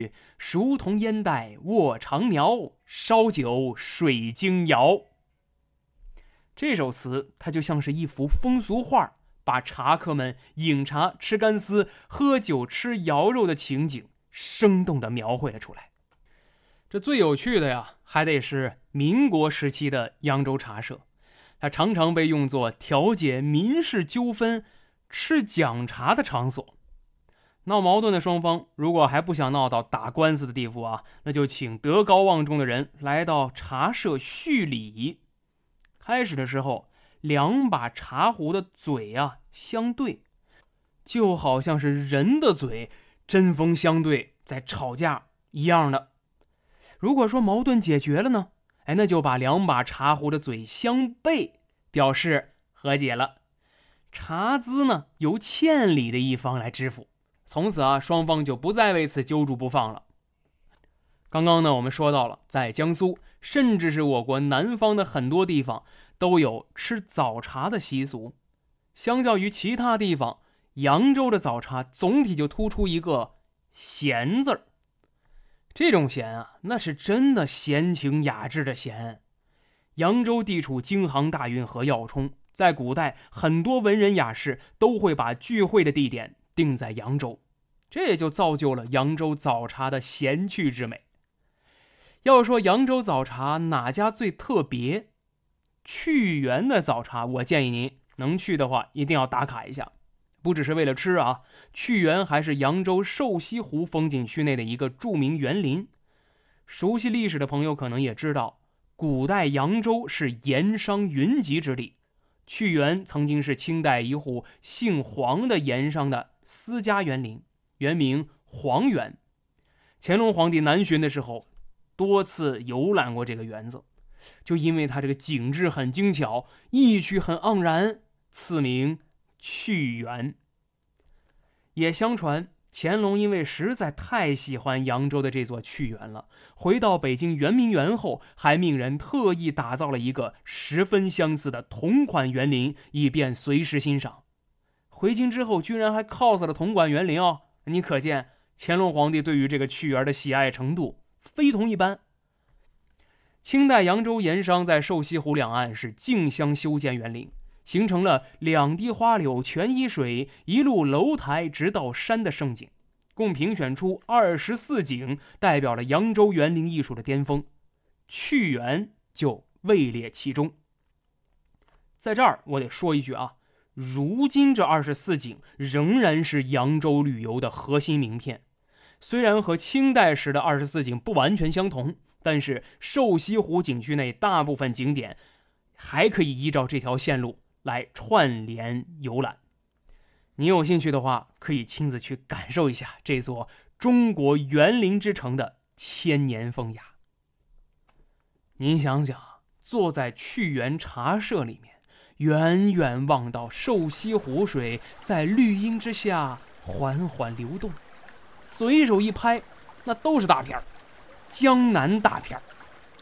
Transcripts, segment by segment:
熟同烟袋卧长苗，烧酒水晶窑。这首词它就像是一幅风俗画，把茶客们饮茶吃干丝、喝酒吃肴肉的情景生动地描绘了出来。这最有趣的呀，还得是民国时期的扬州茶社，它常常被用作调解民事纠纷、吃讲茶的场所。闹矛盾的双方如果还不想闹到打官司的地步啊，那就请德高望重的人来到茶社叙礼。开始的时候，两把茶壶的嘴啊相对，就好像是人的嘴针锋相对在吵架一样的。如果说矛盾解决了呢，那就把两把茶壶的嘴相背，表示和解了。茶资呢由欠礼的一方来支付，从此啊双方就不再为此揪住不放了。刚刚呢我们说到了，在江苏甚至是我国南方的很多地方都有吃早茶的习俗。相较于其他地方，扬州的早茶总体就突出一个闲字儿。这种闲啊，那是真的闲情雅致的闲。扬州地处京杭大运河要冲，在古代很多文人雅士都会把聚会的地点定在扬州，这也就造就了扬州早茶的闲趣之美。要说扬州早茶哪家最特别，趣园的早茶我建议您能去的话一定要打卡一下。不只是为了吃啊，趣园还是扬州瘦西湖风景区内的一个著名园林。熟悉历史的朋友可能也知道，古代扬州是盐商云集之地，趣园曾经是清代一户姓黄的盐商的私家园林，原名黄园。乾隆皇帝南巡的时候多次游览过这个园子，就因为它这个景致很精巧，意趣很盎然，赐名趣园。也相传乾隆因为实在太喜欢扬州的这座趣园了，回到北京圆明园后，还命人特意打造了一个十分相似的同款园林，以便随时欣赏。回京之后居然还 cos 了同款园林哦，你可见乾隆皇帝对于这个趣园的喜爱程度非同一般。清代扬州盐商在瘦西湖两岸是竞相修建园林，形成了两滴花柳全依水，一路楼台直到山的盛景，共评选出24景，代表了扬州园林艺术的巅峰，趣园就位列其中。在这儿我得说一句啊，如今这24景仍然是扬州旅游的核心名片。虽然和清代时的24景不完全相同，但是瘦西湖景区内大部分景点还可以依照这条线路来串联游览。你有兴趣的话，可以亲自去感受一下这座中国园林之城的千年风雅。您想想，坐在趣园茶社里面，远远望到瘦西湖水在绿荫之下缓缓流动，随手一拍，那都是大片儿，江南大片儿。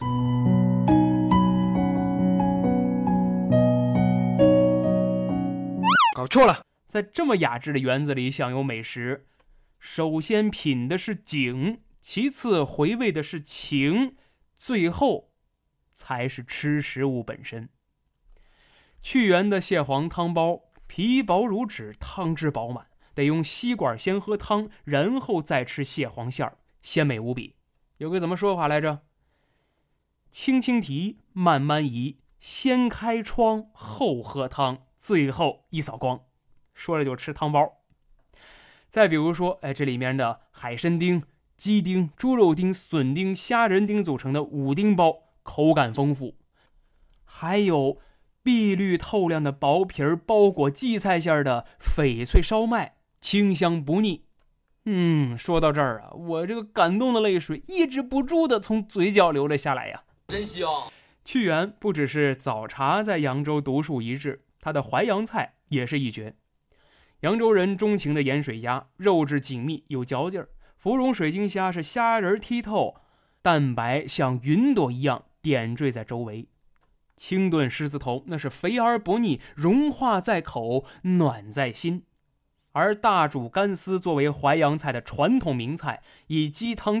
搞错了， 在这么雅致的园子里享用美食，首先品的是景，其次回味的是情，最后才是吃食物本身。趣园的蟹黄汤包皮薄如纸，汤汁饱满，得用吸管先喝汤，然后再吃蟹黄馅儿，鲜美无比。有个怎么说法来着？轻轻提，慢慢移，先开窗后喝汤，最后一扫光。说着就吃汤包。再比如说这里面的海参丁、鸡丁、猪肉丁、笋丁、虾仁丁组成的五丁包，口感丰富。还有碧绿透亮的薄皮儿包裹荠菜馅的翡翠烧麦，清香不腻。说到这儿啊，我这个感动的泪水抑制不住的从嘴角流了下来呀， 真香。 趣园不只是早茶在扬州独树一帜，它的淮扬菜也是一绝。扬州人钟情的盐水鸭，肉质紧密有嚼劲儿；芙蓉水晶虾是虾仁剔透，蛋白像云朵一样点缀在周围。清炖狮子头那是肥而不腻，融化在口，暖在心。 而大煮干丝作为淮扬菜的传统名菜，以鸡汤